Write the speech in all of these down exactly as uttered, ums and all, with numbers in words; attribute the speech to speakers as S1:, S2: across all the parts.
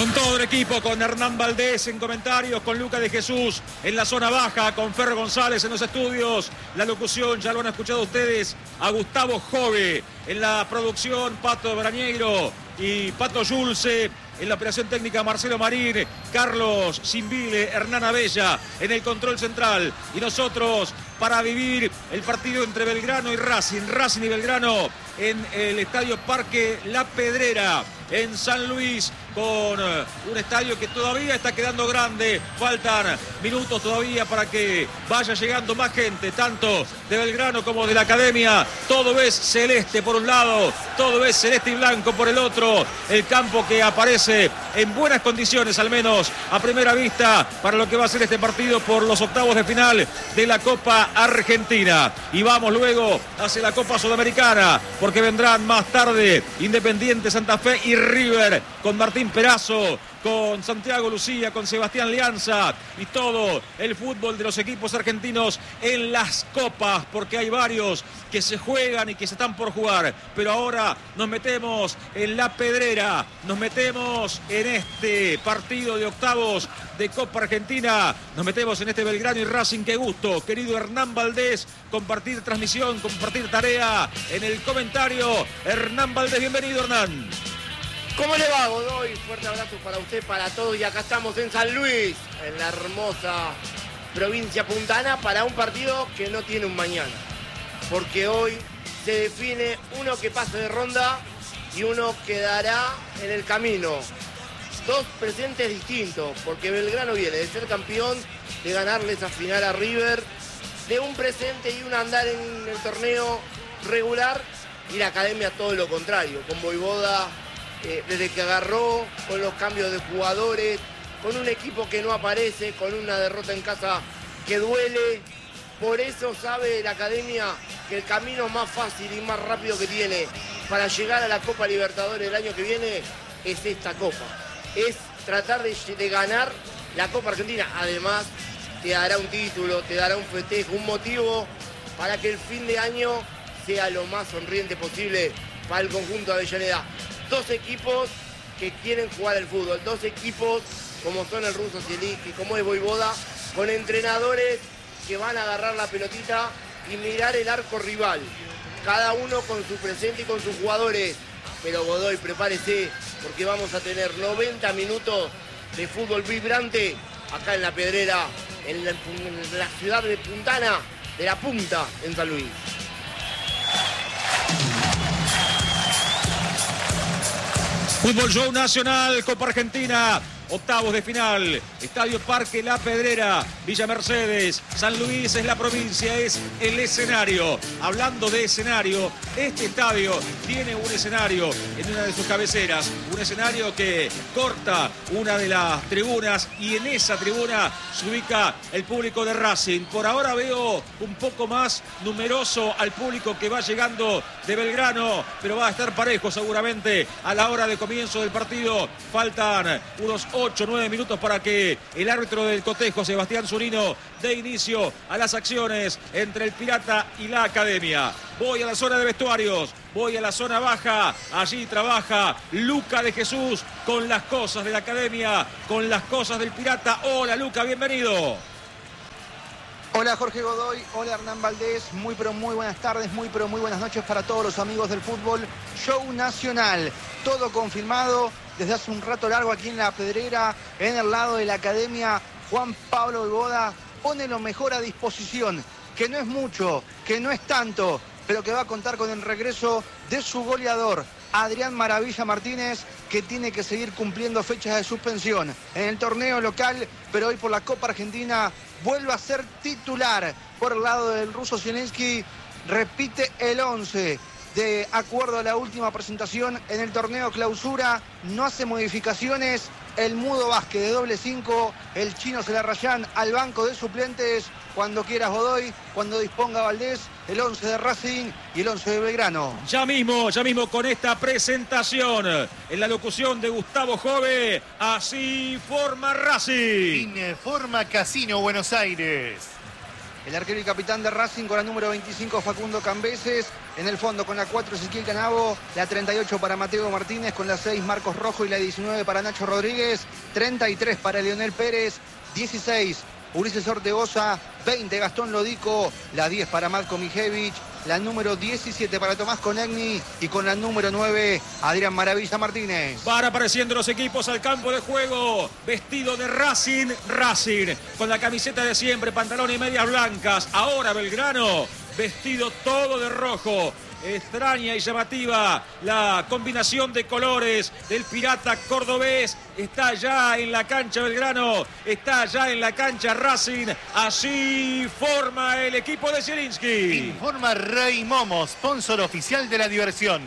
S1: Con todo el equipo, con Hernán Valdés en comentarios, con Luca de Jesús en la zona baja, con Fer González en los estudios. La locución, ya lo han escuchado ustedes, a Gustavo Jove en la producción, Pato Brañeiro y Pato Yulce. En la operación técnica, Marcelo Marín, Carlos Simbile, Hernán Abella en el control central. Y nosotros para vivir el partido entre Belgrano y Racing. Racing y Belgrano en el Estadio Parque La Pedrera en San Luis, con un estadio que todavía está quedando grande. Faltan minutos todavía para que vaya llegando más gente, tanto de Belgrano como de la Academia. Todo es celeste por un lado, todo es celeste y blanco por el otro. El campo que aparece en buenas condiciones, al menos a primera vista, para lo que va a ser este partido por los octavos de final de la Copa Argentina. Y vamos luego hacia la Copa Sudamericana, porque vendrán más tarde Independiente Santa Fe y River, con Martín Perazo, con Santiago Lucía, con Sebastián Lianza y todo el fútbol de los equipos argentinos en las copas, porque hay varios que se juegan y que se están por jugar. Pero ahora nos metemos en La Pedrera, nos metemos en este partido de octavos de Copa Argentina, nos metemos en este Belgrano y Racing. Qué gusto, querido Hernán Valdés, compartir transmisión, compartir tarea en el comentario. Hernán Valdés, bienvenido, Hernán.
S2: ¿Cómo le va, Godoy? Fuerte abrazo para usted, para todos. Y acá estamos en San Luis, en la hermosa provincia puntana, para un partido que no tiene un mañana. Porque hoy se define uno que pase de ronda y uno quedará en el camino. Dos presentes distintos, porque Belgrano viene de ser campeón, de ganarle esa final a River, de un presente y un andar en el torneo regular, y la Academia todo lo contrario, con Voivoda eh, desde que agarró, con los cambios de jugadores, con un equipo que no aparece, con una derrota en casa que duele. Por eso sabe la Academia que el camino más fácil y más rápido que tiene para llegar a la Copa Libertadores el año que viene es esta Copa. Es tratar de, de ganar la Copa Argentina. Además, te dará un título, te dará un festejo, un motivo para que el fin de año sea lo más sonriente posible para el conjunto de Avellaneda. Dos equipos que quieren jugar al fútbol, dos equipos como son el ruso Zielinski, como es Voivoda, con entrenadores que van a agarrar la pelotita y mirar el arco rival, cada uno con su presente y con sus jugadores. Pero Godoy, prepárese, porque vamos a tener noventa minutos de fútbol vibrante acá en La Pedrera, en la, en la ciudad de Puntana, de La Punta, en San Luis.
S1: Fútbol Show Nacional, Copa Argentina, octavos de final, Estadio Parque La Pedrera, Villa Mercedes, San Luis es la provincia, es el escenario. Hablando de escenario, este estadio tiene un escenario en una de sus cabeceras, un escenario que corta una de las tribunas, y en esa tribuna se ubica el público de Racing. Por ahora veo un poco más numeroso al público que va llegando de Belgrano, pero va a estar parejo seguramente a la hora de comienzo del partido. Faltan unos ocho o nueve minutos para que el árbitro del cotejo, Sebastián Zurino, dé inicio a las acciones entre el Pirata y la Academia. Voy a la zona de vestuarios, voy a la zona baja, allí trabaja Luca de Jesús con las cosas de la Academia, con las cosas del Pirata. Hola Luca, bienvenido.
S3: Hola Jorge Godoy, hola Hernán Valdés, muy pero muy buenas tardes, muy pero muy buenas noches para todos los amigos del fútbol Show Nacional. Todo confirmado desde hace un rato largo aquí en La Pedrera, en el lado de la Academia. Juan Pablo Voivoda pone lo mejor a disposición, que no es mucho, que no es tanto, pero que va a contar con el regreso de su goleador, Adrián Maravilla Martínez, que tiene que seguir cumpliendo fechas de suspensión en el torneo local, pero hoy por la Copa Argentina vuelve a ser titular por el lado del ruso Zielinski. Repite el once de acuerdo a la última presentación en el torneo clausura, no hace modificaciones. El Mudo Vázquez de doble cinco, el chino Celarrayán al banco de suplentes. Cuando quieras Godoy, cuando disponga Valdés, el once de Racing y el once de Belgrano.
S1: Ya mismo, ya mismo con esta presentación, en la locución de Gustavo Jove, así forma Racing.
S4: Informa Casino Buenos Aires.
S3: El arquero y capitán de Racing con la número veinticinco, Facundo Cambeses. En el fondo con la cuatro, Ezequiel Canavo. La treinta y ocho para Mateo Martínez. Con la seis, Marcos Rojo. Y la diecinueve para Nacho Rodríguez. treinta y tres para Leonel Pérez. dieciséis, Ulises Ortegoza. veinte, Gastón Lodico. La diez para Matko Mijevich. La número diecisiete para Tomás Conegni. Y con la número nueve, Adrián Maravilla Martínez.
S1: Van apareciendo los equipos al campo de juego. Vestido de Racing, Racing. Con la camiseta de siempre, pantalón y medias blancas. Ahora Belgrano, vestido todo de rojo. Extraña y llamativa la combinación de colores del pirata cordobés. Está ya en la cancha Belgrano, está ya en la cancha Racing. Así forma el equipo de Zielinski.
S4: Informa Rey Momo, sponsor oficial de la diversión.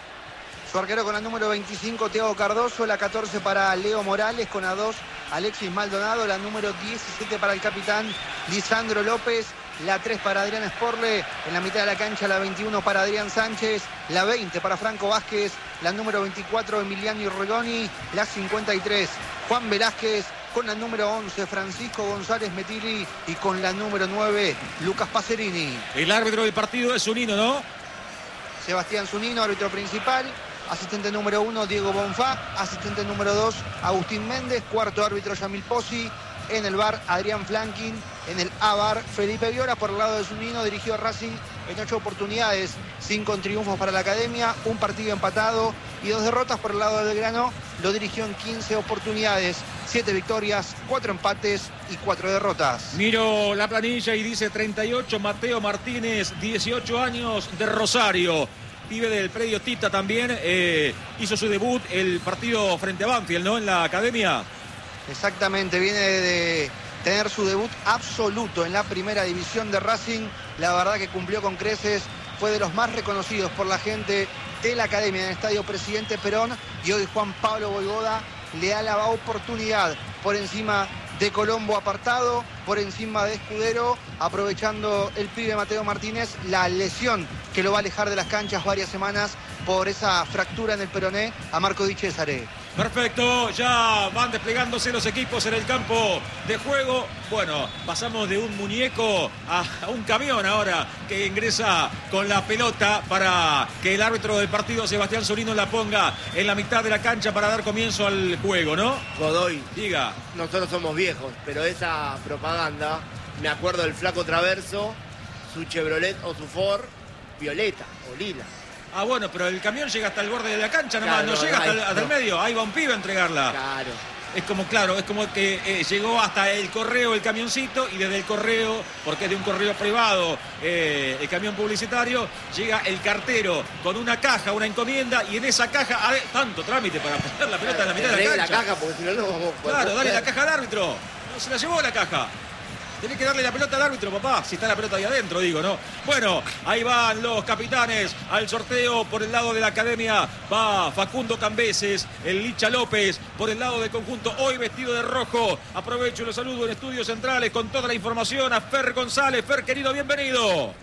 S3: Su arquero con la número veinticinco, Thiago Cardoso. La catorce para Leo Morales. Con la dos, Alexis Maldonado. La número diecisiete para el capitán Lisandro López. La tres para Adrián Sporle. En la mitad de la cancha la veintiuno para Adrián Sánchez. La veinte para Franco Vázquez. La número veinticuatro, Emiliano Rigoni. La cincuenta y tres, Juan Velázquez. Con la número once, Francisco González Metili. Y con la número nueve, Lucas Pacerini.
S1: El árbitro del partido es Zunino, ¿no?
S3: Sebastián Zunino, árbitro principal. Asistente número uno, Diego Bonfá. Asistente número dos, Agustín Méndez. Cuarto árbitro, Yamil Pozzi. En el V A R, Adrián Flankin. En el A V A R, Felipe Viola. Por el lado de Zunino, dirigió a Racing en ocho oportunidades. Cinco triunfos para la academia, un partido empatado y dos derrotas. Por el lado de Belgrano, lo dirigió en quince oportunidades. Siete victorias, cuatro empates y cuatro derrotas.
S1: Miro la planilla y dice treinta y ocho, Mateo Martínez, dieciocho años, de Rosario. Pibe del predio Tita también. Eh, hizo su debut el partido frente a Banfield, ¿no? En la academia.
S3: Exactamente, viene de tener su debut absoluto en la primera división de Racing. La verdad que cumplió con creces, fue de los más reconocidos por la gente de la academia en el Estadio Presidente Perón. Y hoy Juan Pablo Boivoda le da la oportunidad por encima de Colombo apartado, por encima de Escudero, aprovechando el pibe Mateo Martínez la lesión que lo va a alejar de las canchas varias semanas por esa fractura en el peroné a Marco Di Cesare.
S1: Perfecto, ya van desplegándose los equipos en el campo de juego. Bueno, pasamos de un muñeco a, a un camión ahora que ingresa con la pelota para que el árbitro del partido, Sebastián Zunino, la ponga en la mitad de la cancha para dar comienzo al juego, ¿no?
S2: Godoy,
S1: diga.
S2: Nosotros somos viejos, pero esa propaganda, me acuerdo del Flaco Traverso, su Chevrolet o su Ford, violeta o lila.
S1: Ah, bueno, pero el camión llega hasta el borde de la cancha nomás,
S2: Claro,
S1: no llega
S2: no,
S1: hasta, el,
S2: ahí,
S1: hasta el
S2: no.
S1: medio. Ahí va un pibe a entregarla.
S2: Claro.
S1: Es como, claro, es como que eh, llegó hasta el correo el camioncito y desde el correo, porque es de un correo privado, eh, el camión publicitario, llega el cartero con una caja, una encomienda, y en esa caja, ah, tanto trámite para poner la pelota en la mitad de la
S2: Arregle
S1: cancha.
S2: la caja porque si no, no vamos a poder.
S1: Claro, dale la caja al árbitro. No se la llevó la caja. Tenés que darle la pelota al árbitro, papá, si está la pelota ahí adentro, digo, ¿no? Bueno, ahí van los capitanes al sorteo. Por el lado de la academia va Facundo Cambeses, el Licha López. Por el lado del conjunto, hoy vestido de rojo. Aprovecho y los saludo en Estudios Centrales con toda la información a Fer González. Fer, querido, bienvenido.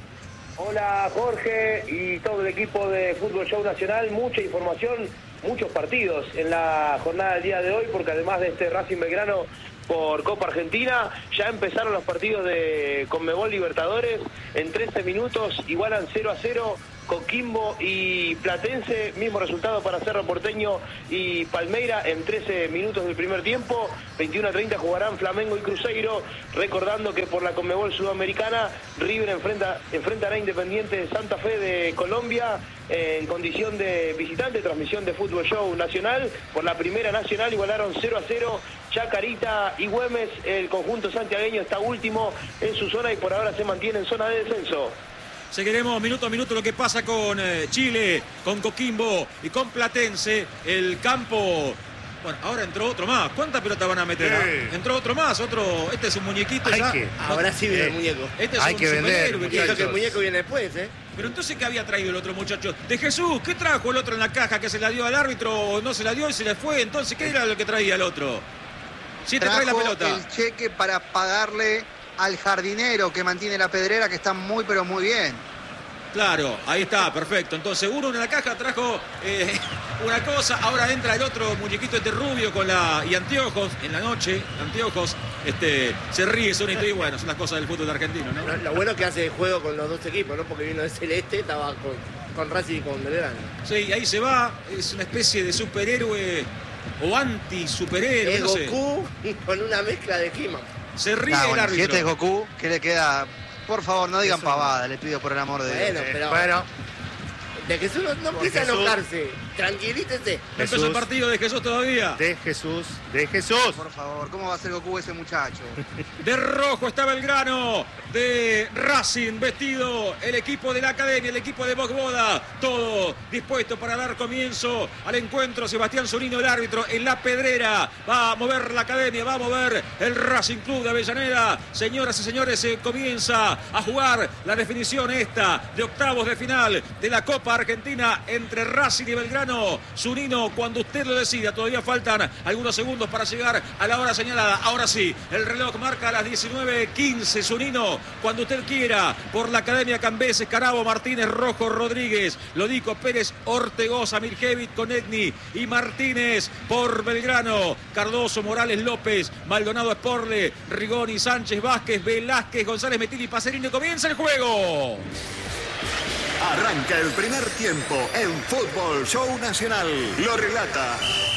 S5: Hola Jorge y todo el equipo de Fútbol Show Nacional. Mucha información, muchos partidos en la jornada del día de hoy, porque además de este Racing Belgrano por Copa Argentina, ya empezaron los partidos de Conmebol Libertadores. En trece minutos igualan cero a cero Coquimbo y Platense, mismo resultado para Cerro Porteño y Palmeira en trece minutos del primer tiempo. veintiuno a treinta jugarán Flamengo y Cruzeiro, recordando que por la Conmebol Sudamericana River enfrenta, enfrentará a Independiente de Santa Fe de Colombia en condición de visitante. Transmisión de Fútbol Show Nacional. Por la Primera Nacional igualaron cero a cero Chacarita y Güemes. El conjunto santiagueño está último en su zona y por ahora se mantiene en zona de descenso.
S1: Seguiremos minuto a minuto lo que pasa con eh, Chile, con Coquimbo y con Platense. El campo... Bueno, ahora entró otro más. ¿Cuántas pelotas van a meter?
S4: Sí.
S1: ¿Ah? Entró otro más, otro... Este es un muñequito
S4: Hay
S1: ya.
S4: que-
S2: Ahora sí viene
S4: Eh,
S2: el muñeco.
S1: Este es
S4: hay
S1: un
S4: que vender,
S1: superhéroe,
S2: Y eso que el
S4: muchachos.
S2: muñeco viene después, ¿eh?
S1: Pero entonces, ¿qué había traído el otro muchacho? De Jesús, ¿qué trajo el otro en la caja? ¿Que se la dio al árbitro o no se la dio y se le fue? Entonces, ¿qué era lo que traía el otro? Si te trae la
S3: Trajo
S1: pelota.
S3: el cheque para pagarle al jardinero que mantiene la pedrera, que está muy pero muy bien.
S1: Claro, ahí está, perfecto. Entonces, uno en la caja trajo eh, una cosa, ahora entra el otro muñequito este rubio con la y anteojos en la noche, anteojos, este, se ríe Sonito y bueno, son las cosas del fútbol argentino, ¿no?
S2: Lo bueno que hace juego con los dos equipos, ¿no? Porque vino de Celeste, estaba con, con Racing y con Belgrano.
S1: Sí, ahí se va, es una especie de superhéroe o anti-superhéroe,
S2: Es
S1: no sé.
S2: Goku con una mezcla de He-Man.
S1: Se ríe
S3: Ah,
S1: el
S3: bueno, si
S1: árbitro.
S3: este es Goku, ¿qué le queda? Por favor, no digan
S2: Eso.
S3: pavada, le pido por el amor de
S2: Bueno,
S3: Dios.
S2: pero
S4: Bueno,
S2: de Jesús no, no empieza a
S4: Jesús.
S2: enojarse. Tranquilícese.
S1: No empezó el partido de Jesús todavía.
S4: de Jesús, de Jesús.
S3: Por favor, ¿cómo va a ser Goku ese muchacho?
S1: De rojo está Belgrano, de Racing vestido el equipo de la Academia, el equipo de Bogboda, todo dispuesto para dar comienzo al encuentro. Sebastián Zunino, el árbitro, en la pedrera, va a mover la Academia, va a mover el Racing Club de Avellaneda. Señoras y señores, se comienza a jugar la definición esta de octavos de final de la Copa Argentina entre Racing y Belgrano. Zunino, cuando usted lo decida, todavía faltan algunos segundos para llegar a la hora señalada. Ahora sí, el reloj marca a las diecinueve quince. Zunino, cuando usted quiera, por la Academia Cambeses, Carabo, Martínez, Rojo, Rodríguez, Lodico, Pérez, Ortegoza, Mirjevich, Conegni y Martínez por Belgrano. Cardoso, Morales, López, Maldonado, Esporle, Rigoni, Sánchez, Vázquez, Velázquez, González, Metilli, Pacerini. Comienza el juego.
S6: Arranca el primer tiempo en Fútbol Show Nacional. Lo relata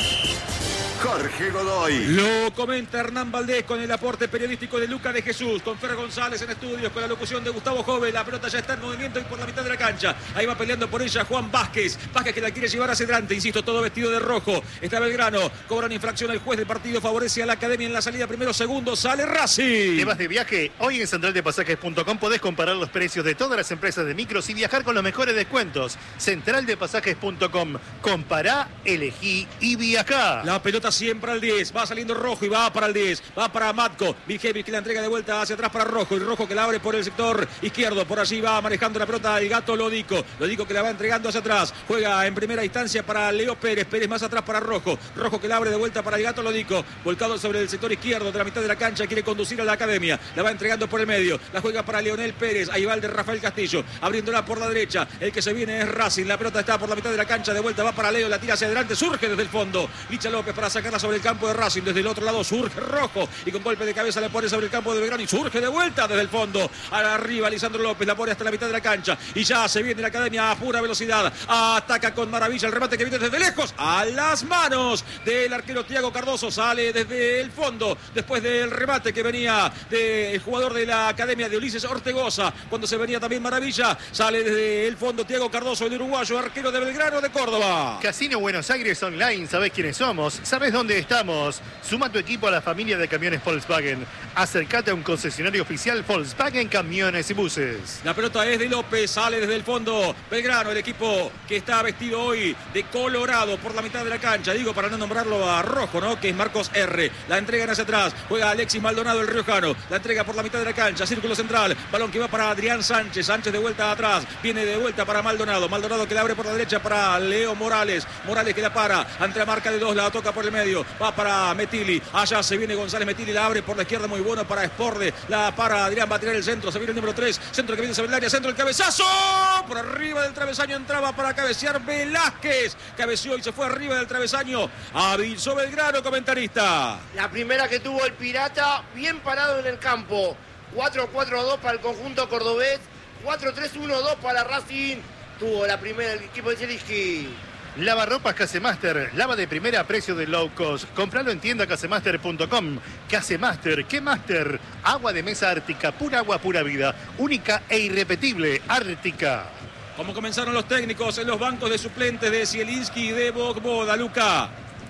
S6: Jorge Godoy.
S1: Lo comenta Hernán Valdés con el aporte periodístico de Luca de Jesús, con Fer González en estudios, con la locución de Gustavo Jove. La pelota ya está en movimiento y por la mitad de la cancha. Ahí va peleando por ella Juan Vázquez. Vázquez que la quiere llevar hacia adelante, insisto, todo vestido de rojo. Está Belgrano, cobra una infracción el juez del partido, favorece a la Academia en la salida. Primero, segundo, sale Racing.
S4: ¿Te vas de viaje? Hoy en central de pasajes punto com podés comparar los precios de todas las empresas de micros y viajar con los mejores descuentos. central de pasajes punto com. Compará, elegí y viajá.
S1: La pelota siempre al diez, va saliendo Rojo y va para el diez, va para Matko, Mirjevich que la entrega de vuelta hacia atrás para Rojo, y Rojo que la abre por el sector izquierdo, por allí va manejando la pelota el gato Lodico, Lodico que la va entregando hacia atrás, juega en primera instancia para Leo Pérez, Pérez más atrás para Rojo, Rojo que la abre de vuelta para el gato Lodico, volcado sobre el sector izquierdo de la mitad de la cancha, quiere conducir a la Academia, la va entregando por el medio, la juega para Leonel Pérez, ahí va el de Rafael Castillo, abriéndola por la derecha, el que se viene es Racing, la pelota está por la mitad de la cancha, de vuelta va para Leo, la tira hacia adelante, surge desde el fondo, Licha López para sacarla sobre el campo de Racing, desde el otro lado surge Rojo y con golpe de cabeza le pone sobre el campo de Belgrano y surge de vuelta desde el fondo, arriba Lisandro López, la pone hasta la mitad de la cancha y ya se viene la Academia a pura velocidad, ataca con maravilla el remate que viene desde lejos a las manos del arquero Thiago Cardoso, sale desde el fondo después del remate que venía del jugador de la Academia de Ulises Ortegoza, cuando se venía también maravilla, sale desde el fondo Thiago Cardoso, el uruguayo, arquero de Belgrano de Córdoba.
S4: Casino Buenos Aires Online, ¿sabés quiénes somos? ¿Sabés dónde estamos? Suma tu equipo a la familia de camiones Volkswagen. Acércate a un concesionario oficial Volkswagen Camiones y Buses.
S1: La pelota es de López, sale desde el fondo Belgrano, el equipo que está vestido hoy de colorado por la mitad de la cancha. Digo, para no nombrarlo a Rojo, ¿no? Que es Marcos R. La entregan hacia atrás, juega Alexis Maldonado, el riojano. La entrega por la mitad de la cancha, círculo central. Balón que va para Adrián Sánchez. Sánchez de vuelta atrás, viene de vuelta para Maldonado. Maldonado que la abre por la derecha para Leo Morales. Morales que la para, ante la marca de dos, la toca por el medio. Va para Metilli. Allá se viene González Metilli, la abre por la izquierda, muy bueno para Esporle. La para Adrián, va a tirar el centro. Se viene el número tres. Centro que viene sobre el área, centro el cabezazo. Por arriba del travesaño entraba para cabecear Velázquez. Cabeció y se fue arriba del travesaño. Avisó Belgrano, comentarista.
S2: La primera que tuvo el Pirata, bien parado en el campo. cuatro cuatro dos para el conjunto cordobés. cuatro tres uno dos para Racing. Tuvo la primera el equipo de Zielinski.
S4: Lavarropas Casemaster, lava de primera a precio de low cost. Compralo en tienda casemaster punto com. Casemaster, ¿qué master? Agua de mesa Ártica, pura agua, pura vida. Única e irrepetible, Ártica.
S1: Como comenzaron los técnicos en los bancos de suplentes de Zielinski y de Bogboda, Luca.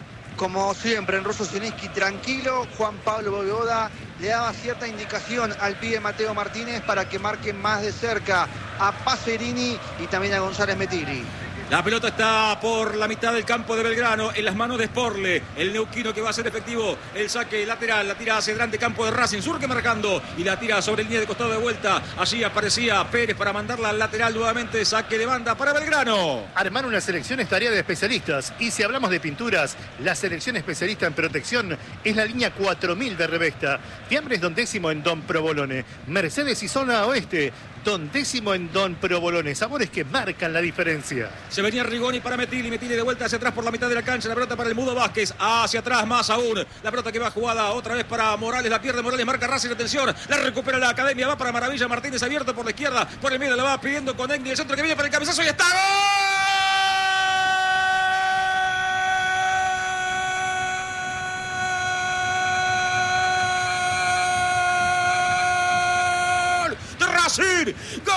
S3: Como siempre, en ruso Zielinski tranquilo, Juan Pablo Bogboda le daba cierta indicación al pibe Mateo Martínez para que marque más de cerca a Pacerini y también a González Metilli.
S1: La pelota está por la mitad del campo de Belgrano, en las manos de Esporle, el neuquino que va a ser efectivo el saque lateral, la tira hacia el grande campo de Racing, surge marcando y la tira sobre el línea de costado de vuelta. Allí aparecía Pérez para mandarla al lateral nuevamente, saque de banda para Belgrano.
S4: Armar una selección es tarea de especialistas y si hablamos de pinturas, la selección especialista en protección es la línea cuatro mil de Revesta. Fiambres Don Décimo en Don Provolone, Mercedes y zona oeste. Don Décimo en Don Provolone. Sabores que marcan la diferencia.
S1: Se venía Rigoni para Metilli. Metilli de vuelta hacia atrás por la mitad de la cancha. La pelota para el Mudo Vázquez. Hacia atrás más aún. La pelota que va jugada otra vez para Morales. La pierde Morales. Marca Racing. Atención. La recupera la Academia. Va para Maravilla Martínez. Abierto por la izquierda. Por el medio la va pidiendo con Egni. El centro que viene para el cabezazo. Y está. ¡Gol! Racing.